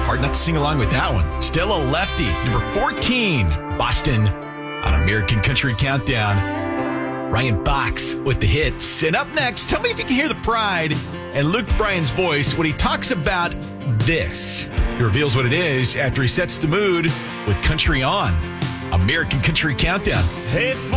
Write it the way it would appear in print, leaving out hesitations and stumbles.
Hard not to sing along with that one. Still a lefty. Number 14, Boston on American Country Countdown. Ryan Box with the hits. And up next, tell me if you can hear the pride in Luke Bryan's voice when he talks about this. He reveals what it is after he sets the mood with Country On. American Country Countdown. Hey,